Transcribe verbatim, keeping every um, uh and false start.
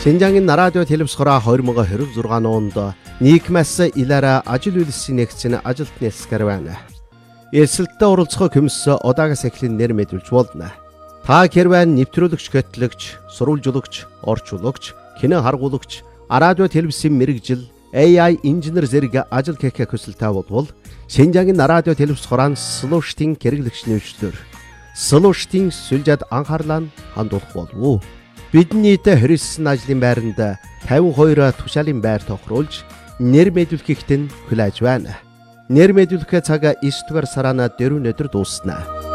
Шинжаангийн радио телевизхороо хоёр мың двадцать шесть онд нийгмээс илаараа ажил үйлсийн нэгцэн ажилт нэсгэр байна. Эрсэлттэй оролцохоо комисс удаагаас эхлэн нэр мэдүүлж болно. Та хэрвээ нэвтрүүлэгч, хөтлөгч, сурвалжуулагч, орчуулагч, кино харгуулагч, радио телевизийн мэрэгжил, A I инженер зэрэг ажил хийх хүсэлтэй бол Шинжаангийн радио телевизхороо слуштын хэрэглэгч нэвшлэр слуштын сүлжээд анхаарлаа хандуулах болов. Бидний хэрэгсэн ажлын байранд пятьдесят two тушаалын байр тохируулж нэр мэдүүлэхэд хүлээж байна. Нэр мэдүүлэх цаг девять дугаар сараа дөрөв өдөр дуусна.